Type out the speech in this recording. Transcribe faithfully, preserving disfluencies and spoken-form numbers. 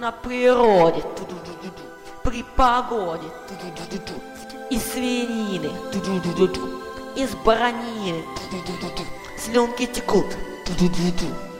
на природе, при погоде, из свинины, из баранины, слюнки текут.